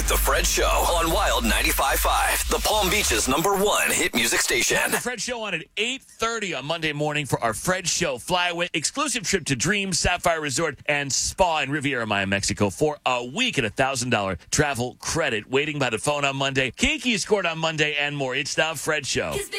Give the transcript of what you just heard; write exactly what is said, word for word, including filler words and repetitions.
with The Fred Show on Wild ninety-five point five, the Palm Beach's number one hit music station. The Fred Show on at eight thirty on Monday morning for our Fred Show Flyaway exclusive trip to Dream Sapphire Resort and Spa in Riviera Maya, Mexico for a week and a one thousand dollars travel credit waiting by the phone on Monday. Kiki scored on Monday and more. It's the Fred Show.